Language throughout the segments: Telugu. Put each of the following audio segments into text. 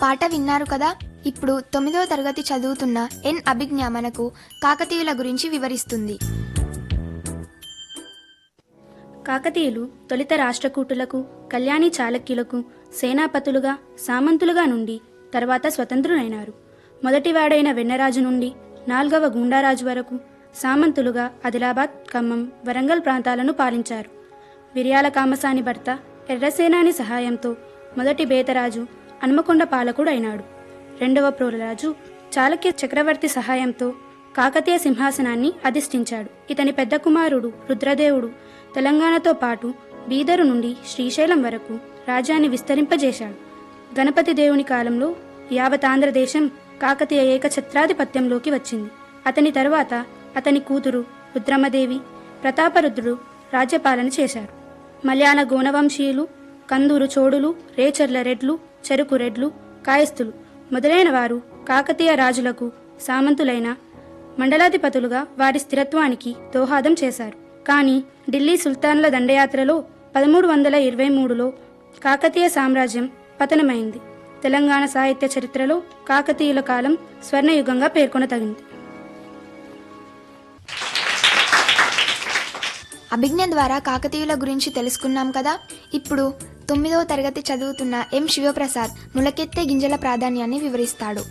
పాట విన్నారు కదా. ఇప్పుడు 9వ తరగతి చదువుతున్న ఎన్ అభిజ్ఞ మనకు కాకతీయుల గురించి వివరిస్తుంది. కాకతీయులు తొలిత రాష్ట్రకూటులకు, కళ్యాణి చాళుక్యులకు సేనాపతులుగా, సామంతులుగా నుండి తర్వాత స్వతంత్రులైనారు. మొదటివాడైన వెన్నరాజు నుండి 4వ గూండారాజు వరకు సామంతులుగా ఆదిలాబాద్, ఖమ్మం, వరంగల్ ప్రాంతాలను పాలించారు. విర్యాల కామసాని భర్త ఎర్రసేనాని సహాయంతో మొదటి బేతరాజు హన్మకొండ పాలకుడు అయినాడు. 2వ ప్రోలరాజు చాళుక్య చక్రవర్తి సహాయంతో కాకతీయ సింహాసనాన్ని అధిష్ఠించాడు. ఇతని పెద్ద కుమారుడు రుద్రదేవుడు తెలంగాణతో పాటు బీదరు నుండి శ్రీశైలం వరకు రాజ్యాన్ని విస్తరింపజేశాడు. గణపతి దేవుని కాలంలో యావత్ ఆంధ్రదేశం కాకతీయ ఏకఛత్రాధిపత్యంలోకి వచ్చింది. అతని తరువాత అతని కూతురు రుద్రమదేవి, ప్రతాపరుద్రుడు రాజ్యపాలన చేశారు. మలయాళ గోనవంశీయులు, కందూరు చోడులు, రేచర్ల రెడ్లు, చెరుకు రెడ్లు, కాయస్థులు మొదలైన వారు కాకతీయ రాజులకు సామంతులైన మండలాధిపతులుగా వారి స్థిరత్వానికి దోహాదం చేశారు. కానీ ఢిల్లీ సుల్తాన్ల దండయాత్రలో 1323లో కాకతీయ సామ్రాజ్యం పతనమైంది. తెలంగాణ సాహిత్య చరిత్రలో కాకతీయుల కాలం స్వర్ణయుగంగా పేర్కొనతగింది. అభిజ్ఞ ద్వారా కాకతీయుల గురించి తెలుసుకున్నాం కదా. ఇప్పుడు 9వ తరగతి చదువుతున్న ఎం శివప్రసాద్ మొలకెత్తే గింజల ప్రాధాన్యాన్ని వివరిస్తాడు.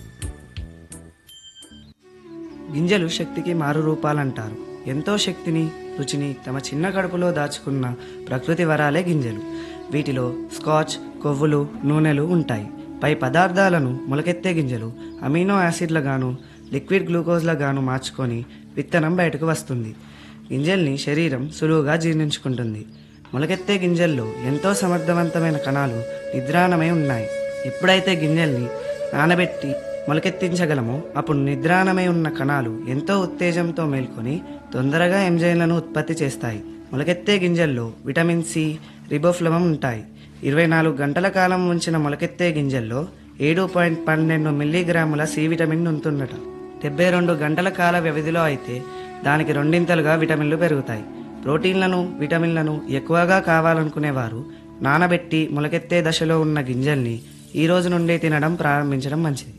గింజలు శక్తికి మారు రూపాలంటారు. ఎంతో శక్తిని, రుచిని తమ చిన్న కడుపులో దాచుకున్న ప్రకృతి వరాలే గింజలు. వీటిలో స్కాచ్, కొవ్వులు, నూనెలు ఉంటాయి. పై పదార్థాలను మొలకెత్తే గింజలు అమినో యాసిడ్లగాను, లిక్విడ్ గ్లూకోజ్లగాను మార్చుకొని విత్తనం బయటకు వస్తుంది. గింజల్ని శరీరం సులువుగా జీర్ణించుకుంటుంది. మొలకెత్తే గింజల్లో ఎంతో సమర్థవంతమైన కణాలు నిద్రాణమై ఉన్నాయి. ఎప్పుడైతే గింజల్ని నానబెట్టి మొలకెత్తించగలమో అప్పుడు నిద్రాణమై ఉన్న కణాలు ఎంతో ఉత్తేజంతో మేల్కొని తొందరగా ఎంజైమ్లను ఉత్పత్తి చేస్తాయి. మొలకెత్తే గింజల్లో విటమిన్ సి, రిబోఫ్లవం ఉంటాయి. 24 గంటల కాలం ఉంచిన మొలకెత్తే గింజల్లో 7.12 మిల్లీగ్రాముల సి విటమిన్ ఉంటుందట. 72 గంటల కాల వ్యవధిలో అయితే దానికి రెండింతలుగా విటమిన్లు పెరుగుతాయి. ప్రోటీన్లను, విటమిన్లను ఎక్కువగా కావాలనుకునేవారు నానబెట్టి మొలకెత్తే దశలో ఉన్న గింజల్ని ఈ రోజు నుండే తినడం ప్రారంభించడం మంచిది.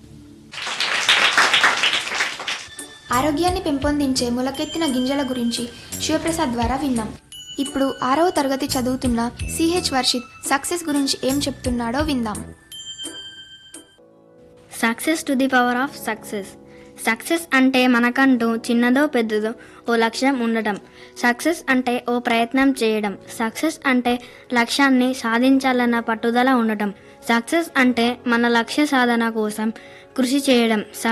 ఆరోగ్యాన్ని పెంపొందించే మొలకెత్తిన గింజల గురించి శివప్రసాద్ ద్వారా విన్నాం. ఇప్పుడు 6వ తరగతి చదువుతున్న సిహెచ్ వర్షిత్ సక్సెస్ గురించి ఏం చెప్తున్నాడో విందాం. Success to the power of success. Success అంటే మనకంటూ చిన్నదో పెద్దదో ఓ లక్ష్యం ఉండటం. సక్సెస్ అంటే ఓ ప్రయత్నం చేయడం. సక్సెస్ అంటే లక్ష్యాన్ని సాధించాలన్న పట్టుదల ఉండటం. సక్సెస్ అంటే మన లక్ష్య సాధన కోసం కృషి చేయడం.